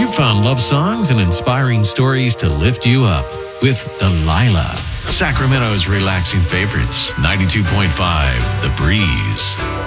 You found love songs and inspiring stories to lift you up with Delilah. Sacramento's relaxing favorites, 92.5 The Breeze.